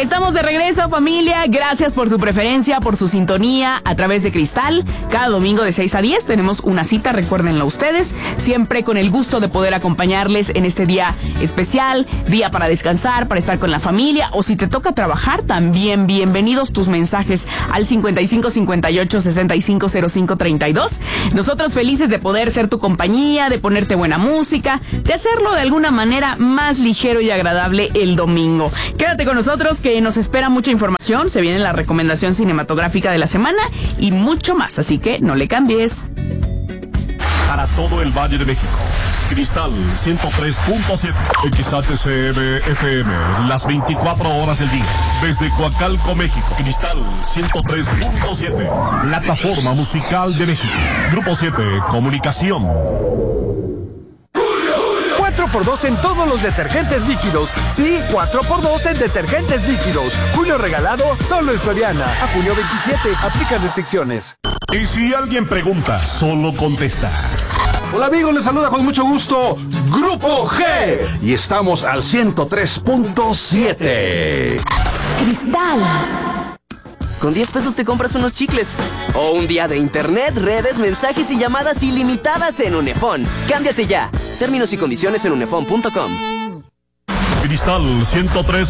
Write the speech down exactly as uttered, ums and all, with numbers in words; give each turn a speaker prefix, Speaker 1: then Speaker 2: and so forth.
Speaker 1: Estamos de regreso, familia. Gracias por su preferencia, por su sintonía a través de Cristal. Cada domingo de seis a diez tenemos una cita, recuérdenlo ustedes. Siempre con el gusto de poder acompañarles en este día especial, día para descansar, para estar con la familia. O si te toca trabajar, también bienvenidos tus mensajes al cincuenta y cinco cincuenta y ocho sesenta y cinco cero cinco treinta y dos. Nosotros felices de poder ser tu compañía, de ponerte buena música, de hacerlo de alguna manera más ligero y agradable el domingo. Quédate con nosotros que nos espera mucha información, se viene la recomendación cinematográfica de la semana y mucho más, así que no le cambies.
Speaker 2: Para todo el Valle de México, Cristal ciento tres punto siete, X H C M F M, las veinticuatro horas del día. Desde Coacalco, México, Cristal ciento tres punto siete, plataforma musical de México. Grupo siete, Comunicación.
Speaker 3: cuatro por dos en todos los detergentes líquidos. Sí, cuatro por dos en detergentes líquidos. Julio regalado solo en Soriana. A junio veintisiete, aplican restricciones.
Speaker 2: Y si alguien pregunta, solo contestas.
Speaker 4: Hola amigos, les saluda con mucho gusto Grupo G. Y estamos al ciento tres punto siete.
Speaker 5: Cristal. Con diez pesos te compras unos chicles. O un día de internet, redes, mensajes y llamadas ilimitadas en Unefón. Cámbiate ya. Términos y condiciones en unefón punto com.
Speaker 2: Cristal ciento tres